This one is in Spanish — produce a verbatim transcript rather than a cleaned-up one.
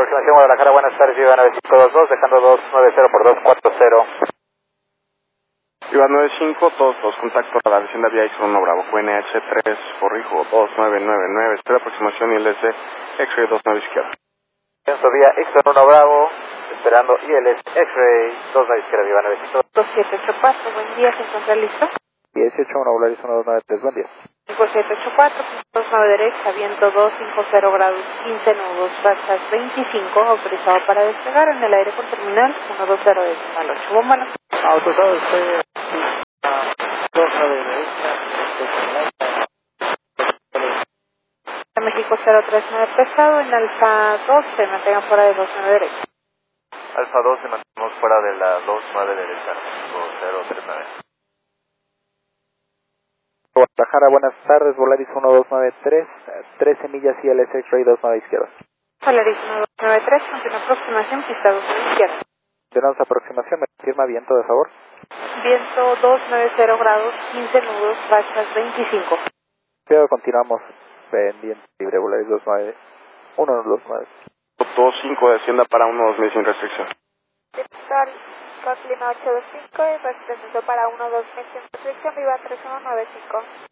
aproximación Guadalajara, buenas tardes, Viva nueve cinco dos dos, dejando dos nueve cero por dos cuatro cero. Viva nueve cinco dos dos, contacto a la versión de vía X uno Bravo, Q N H tres, corrijo, dos nueve nueve nueve, espera aproximación I L S, X-Ray dos nueve izquierda. Lienzo vía X uno Bravo, esperando I L S, X-Ray dos nueve izquierda, Viva nueve cinco dos. dos siete ocho cuatro, buen día, ¿se encuentra listo? dieciocho uno Volaris uno dos nueve tres, buen día. cinco siete ocho cuatro, dos nueve derecha, viento dos cinco cero grados, quince nudos, bachas veinticinco, autorizado para despegar en el aire con terminal uno dos cero decimal ocho. Bombano. Autorizado, estoy dos nueve derecha. México cero tres nueve pesado, en Alfa dos se mantenga fuera de dos nueve derecha. Alfa dos, se mantenemos fuera de la dos nueve derecha, cinco cero tres nueve. Guadalajara, buenas tardes, Volaris uno dos nueve tres, trece millas I L S X-Ray dos nueve izquierda. Volaris uno dos nueve tres, continúa aproximación, pista dos nueve izquierda. Tenemos aproximación, me confirma viento de favor. Viento dos nueve cero grados, quince nudos, bachas veinticinco. Pero continuamos pendiente libre, Volaris dos nueve uno dos nueve. dos cinco, descienda para uno dos mil sin restricción. Victor, Cotlin ocho dos cinco y descenso para uno dos mil sin restricción, Viva tres uno nueve cinco.